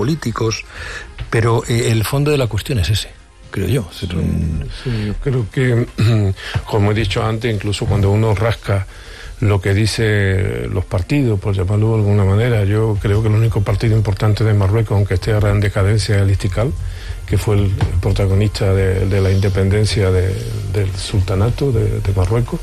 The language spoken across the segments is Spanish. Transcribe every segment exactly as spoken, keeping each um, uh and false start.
políticos, pero eh, el fondo de la cuestión es ese, creo yo. Sí, sí, yo creo que, como he dicho antes, incluso cuando uno rasca lo que dicen los partidos, por llamarlo de alguna manera, yo creo que el único partido importante de Marruecos, aunque esté ahora en decadencia, es el Istiqlal, que fue el protagonista de, de la independencia de, del sultanato de, de Marruecos.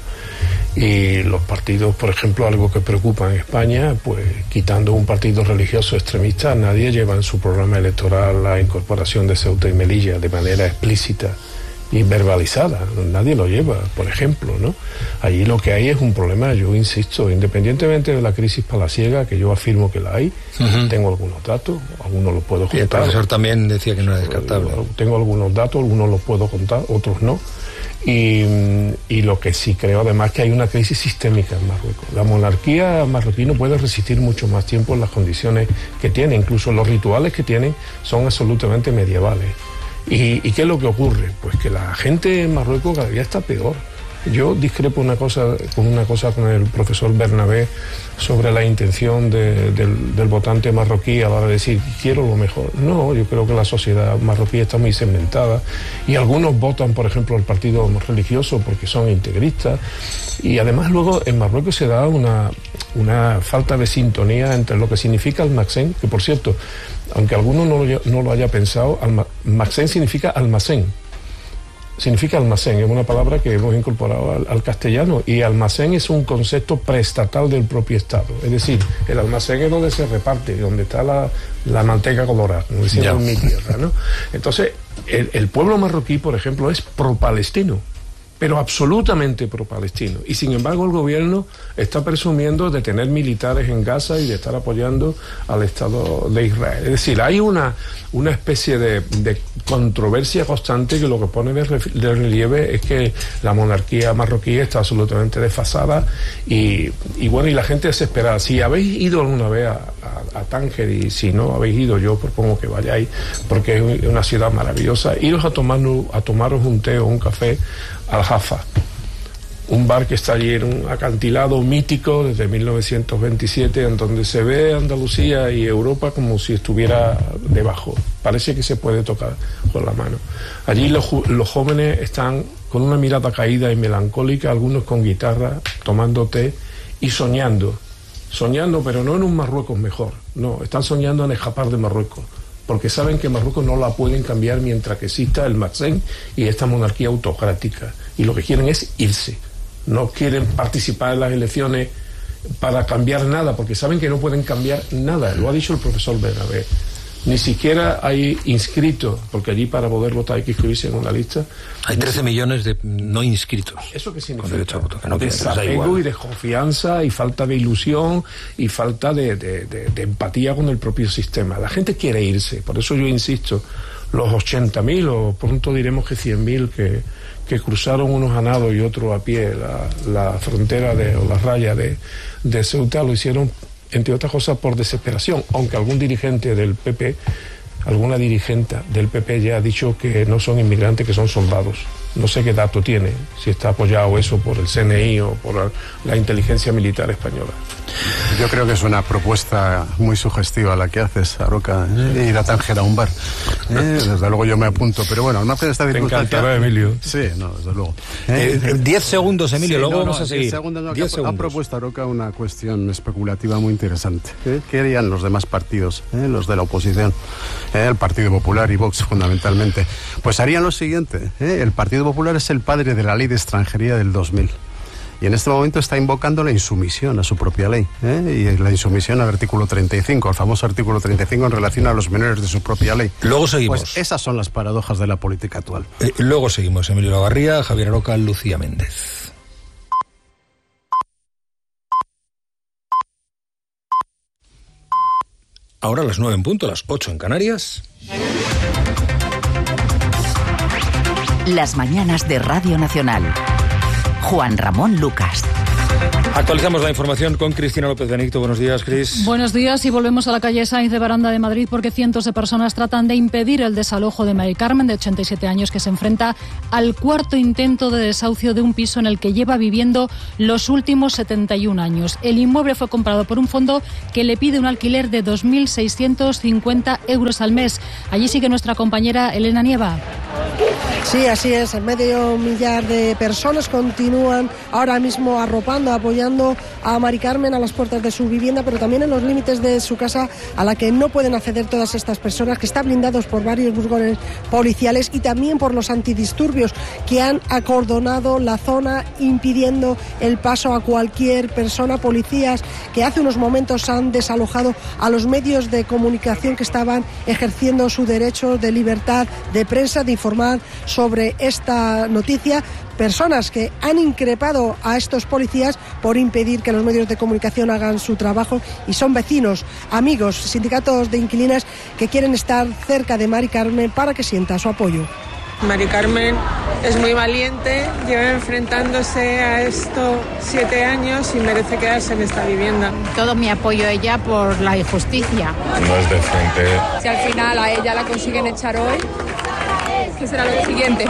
Y los partidos, por ejemplo, algo que preocupa en España, pues quitando un partido religioso extremista, nadie lleva en su programa electoral la incorporación de Ceuta y Melilla de manera explícita y verbalizada. Nadie lo lleva, por ejemplo, ¿no? Allí lo que hay es un problema, yo insisto, independientemente de la crisis palaciega, que yo afirmo que la hay, uh-huh. tengo algunos datos, algunos los puedo contar. Y el profesor también decía que no era descartable. Tengo algunos datos, algunos los puedo contar, otros no. Y, y lo que sí creo además que hay una crisis sistémica en Marruecos. La monarquía marroquí no puede resistir mucho más tiempo en las condiciones que tiene, incluso los rituales que tienen son absolutamente medievales. ¿Y, ¿Y qué es lo que ocurre? Pues que la gente en Marruecos cada día está peor. Yo discrepo una cosa, con una cosa con el profesor Bernabé sobre la intención de, del, del votante marroquí a la hora de decir quiero lo mejor. No, yo creo que la sociedad marroquí está muy segmentada y algunos votan, por ejemplo, al partido religioso porque son integristas, y además luego en Marruecos se da una, una falta de sintonía entre lo que significa almacén, que por cierto, aunque alguno no lo, no lo haya pensado, almacén significa almacén. Significa almacén, es una palabra que hemos incorporado al, al castellano, y almacén es un concepto preestatal del propio Estado. Es decir, el almacén es donde se reparte, donde está la, la manteca colorada, como decían en mi tierra, ¿no? Entonces, el, el pueblo marroquí, por ejemplo, es pro-palestino, pero absolutamente pro-palestino. Y sin embargo el gobierno está presumiendo de tener militares en Gaza y de estar apoyando al Estado de Israel. Es decir, hay una, una especie de, de controversia constante que lo que pone de, de relieve es que la monarquía marroquí está absolutamente desfasada y, y bueno, y la gente desesperada. Si habéis ido alguna vez a, a, a Tánger, y si no habéis ido, yo propongo que vayáis, porque es una ciudad maravillosa. Iros a, tomar, a tomaros un té o un café al Jaffa, un bar que está allí en un acantilado mítico desde mil novecientos veintisiete, en donde se ve Andalucía y Europa como si estuviera debajo. Parece que se puede tocar con la mano. Allí los, los jóvenes están con una mirada caída y melancólica, algunos con guitarra, tomando té y soñando. Soñando, pero no en un Marruecos mejor. No, están soñando en escapar de Marruecos, porque saben que Marruecos no la pueden cambiar mientras que exista el Mazen y esta monarquía autocrática. Y lo que quieren es irse. No quieren participar en las elecciones para cambiar nada, porque saben que no pueden cambiar nada. Lo ha dicho el profesor Bernabé. Ni siquiera hay inscritos, porque allí para poder votar hay que inscribirse en una lista. Hay trece millones de no inscritos. ¿Eso qué significa? Con derecho a voto, que no desapego y desconfianza y falta de ilusión y falta de, de, de, de empatía con el propio sistema. La gente quiere irse, por eso yo insisto, los ochenta mil o pronto diremos que cien mil que, que cruzaron unos a nado y otros a pie la, la frontera de, o la raya de, de Ceuta, lo hicieron entre otras cosas por desesperación, aunque algún dirigente del P P, alguna dirigente del P P ya ha dicho que no son inmigrantes, que son soldados. No sé qué dato tiene, si está apoyado eso por el C N I o por la, la inteligencia militar española. Yo creo que es una propuesta muy sugestiva la que haces, Aroca, ¿eh? Ir a Tánger a un bar. ¿Eh? Desde luego yo me apunto, pero bueno, al margen de esta circunstancia... Te encantará, Emilio. Sí, no, desde luego. Eh, eh, diez segundos, Emilio, sí, luego no, vamos no, a seguir. Segundos, no, diez ha, segundos. Ha propuesto Aroca una cuestión especulativa muy interesante. ¿Eh? ¿Qué harían los demás partidos, eh? los de la oposición? ¿Eh? El Partido Popular y Vox, fundamentalmente. Pues harían lo siguiente. ¿eh? El Partido Popular es el padre de la ley de extranjería del dos mil. Y en este momento está invocando la insumisión a su propia ley, ¿eh? Y la insumisión al artículo treinta y cinco, al famoso artículo treinta y cinco en relación a los menores de su propia ley. Luego seguimos. Pues esas son las paradojas de la política actual. Eh, luego seguimos. Emilio Lavarría, Javier Aroca, Lucía Méndez. Ahora las nueve en punto, las ocho en Canarias. Las mañanas de Radio Nacional. Juan Ramón Lucas. Actualizamos la información con Cristina López Benito. Buenos días, Cris. Buenos días y volvemos a la calle Sainz de Baranda de Madrid porque cientos de personas tratan de impedir el desalojo de Mari Carmen, de ochenta y siete años, que se enfrenta al cuarto intento de desahucio de un piso en el que lleva viviendo los últimos setenta y un años. El inmueble fue comprado por un fondo que le pide un alquiler de dos mil seiscientos cincuenta euros al mes. Allí sigue nuestra compañera Elena Nieva. Sí, así es. Medio millar de personas continúan ahora mismo arropando, apoyando a Mari Carmen a las puertas de su vivienda, pero también en los límites de su casa, a la que no pueden acceder todas estas personas, que están blindados por varios burgones policiales y también por los antidisturbios que han acordonado la zona, impidiendo el paso a cualquier persona. Policías que hace unos momentos han desalojado a los medios de comunicación que estaban ejerciendo su derecho de libertad de prensa, de informar sobre esta noticia. Personas que han increpado a estos policías por impedir que los medios de comunicación hagan su trabajo, y son vecinos, amigos, sindicatos de inquilinas que quieren estar cerca de Mari Carmen para que sienta su apoyo. Mari Carmen es muy valiente, lleva enfrentándose a esto siete años y merece quedarse en esta vivienda. Todo mi apoyo a ella por la injusticia. No es de frente. Si al final a ella la consiguen echar hoy, ¿qué será lo siguiente?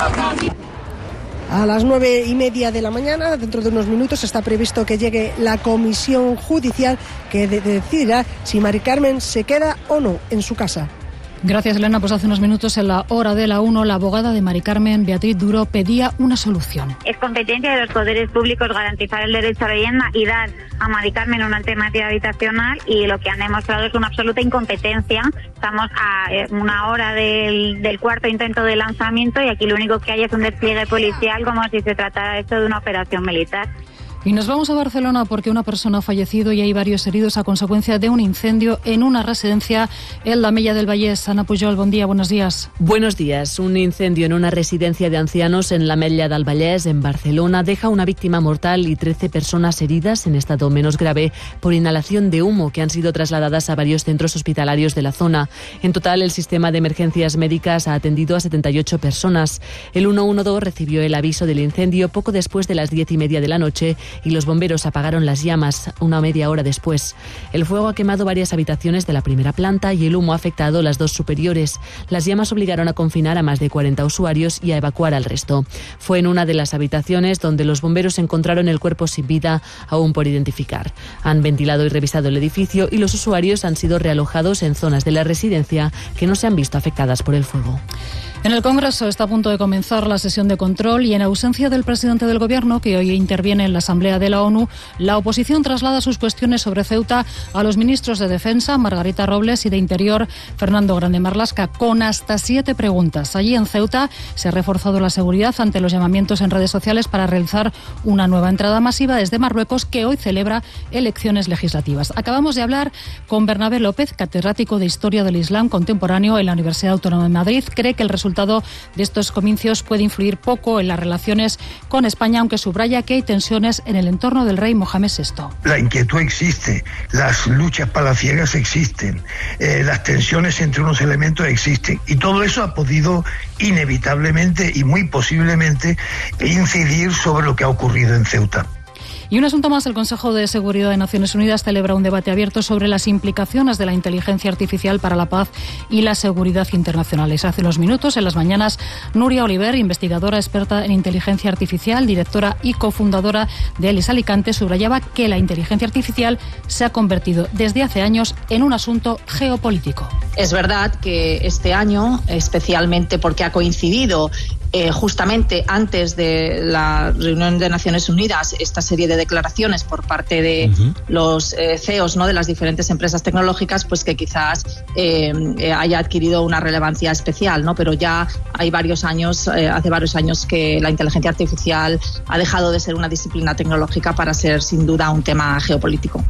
A las nueve y media de la mañana, dentro de unos minutos, está previsto que llegue la comisión judicial que decidirá si Mari Carmen se queda o no en su casa. Gracias, Elena. Pues hace unos minutos, en la hora de la uno, la abogada de Mari Carmen, Beatriz Duro, pedía una solución. Es competencia de los poderes públicos garantizar el derecho a la vivienda y dar a Mari Carmen una alternativa habitacional, y lo que han demostrado es una absoluta incompetencia. Estamos a una hora del, del cuarto intento de lanzamiento y aquí lo único que hay es un despliegue policial como si se tratara esto de una operación militar. Y nos vamos a Barcelona porque una persona ha fallecido y hay varios heridos a consecuencia de un incendio en una residencia en la Mella del Vallès. Ana Pujol, buen día, buenos días. Buenos días. Un incendio en una residencia de ancianos en la Mella del Vallès, en Barcelona, deja una víctima mortal y trece personas heridas en estado menos grave por inhalación de humo, que han sido trasladadas a varios centros hospitalarios de la zona. En total, el sistema de emergencias médicas ha atendido a setenta y ocho personas. El ciento doce recibió el aviso del incendio poco después de las diez y media de la noche y los bomberos apagaron las llamas una media hora después. El fuego ha quemado varias habitaciones de la primera planta y el humo ha afectado las dos superiores. Las llamas obligaron a confinar a más de cuarenta usuarios y a evacuar al resto. Fue en una de las habitaciones donde los bomberos encontraron el cuerpo sin vida, aún por identificar. Han ventilado y revisado el edificio y los usuarios han sido realojados en zonas de la residencia que no se han visto afectadas por el fuego. En el Congreso está a punto de comenzar la sesión de control y, en ausencia del presidente del Gobierno, que hoy interviene en la Asamblea de la ONU, la oposición traslada sus cuestiones sobre Ceuta a los ministros de Defensa, Margarita Robles, y de Interior, Fernando Grande Marlaska, con hasta siete preguntas. Allí en Ceuta se ha reforzado la seguridad ante los llamamientos en redes sociales para realizar una nueva entrada masiva desde Marruecos, que hoy celebra elecciones legislativas. Acabamos de hablar con Bernabé López, catedrático de Historia del Islam Contemporáneo en la Universidad Autónoma de Madrid. Cree que el resultado resultado de estos comicios puede influir poco en las relaciones con España, aunque subraya que hay tensiones en el entorno del rey Mohamed sexto. La inquietud existe, las luchas palaciegas existen, eh, las tensiones entre unos elementos existen, y todo eso ha podido inevitablemente y muy posiblemente incidir sobre lo que ha ocurrido en Ceuta. Y un asunto más, el Consejo de Seguridad de Naciones Unidas celebra un debate abierto sobre las implicaciones de la inteligencia artificial para la paz y la seguridad internacionales. Hace unos minutos, en las mañanas, Núria Oliver, investigadora experta en inteligencia artificial, directora y cofundadora de ELIS Alicante, subrayaba que la inteligencia artificial se ha convertido desde hace años en un asunto geopolítico. Es verdad que este año, especialmente porque ha coincidido Eh, justamente antes de la reunión de Naciones Unidas, esta serie de declaraciones por parte de uh-huh. los eh, C E Os, ¿no?, de las diferentes empresas tecnológicas, pues que quizás eh, eh, haya adquirido una relevancia especial, ¿no? Pero ya hay varios años, eh, hace varios años que la inteligencia artificial ha dejado de ser una disciplina tecnológica para ser sin duda un tema geopolítico.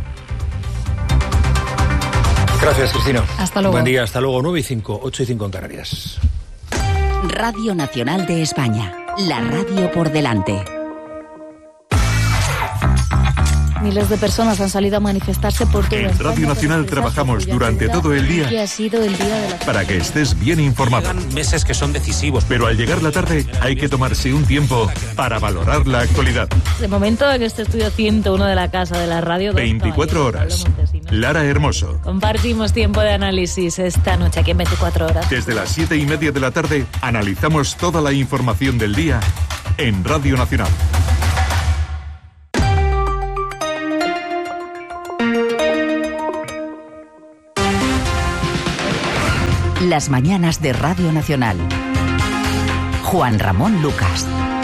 Gracias, Cristina. Hasta luego. Buen día, hasta luego. nueve y cinco, ocho y cinco en Canarias. Radio Nacional de España, la radio por delante. Miles de personas han salido a manifestarse por todo En Radio Nacional trabajamos durante todo el día que ha sido el día de la... para que estés bien informado. Llegan meses que son decisivos. Pero al llegar la tarde hay que tomarse un tiempo para valorar la actualidad. De momento en este estudio ciento uno de la Casa de la Radio... veinticuatro horas. Lara Hermoso. Compartimos tiempo de análisis esta noche aquí en veinticuatro horas. Desde las siete y media de la tarde analizamos toda la información del día en Radio Nacional. Las mañanas de Radio Nacional. Juan Ramón Lucas.